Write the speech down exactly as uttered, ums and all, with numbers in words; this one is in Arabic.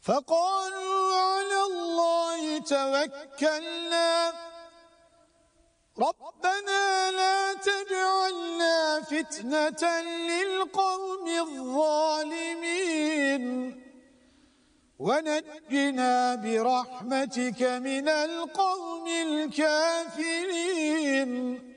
فقالوا على الله توكلنا ربنا لا تجعلنا فتنة للقوم الظالمين ونجنا برحمتك من القوم الكافرين.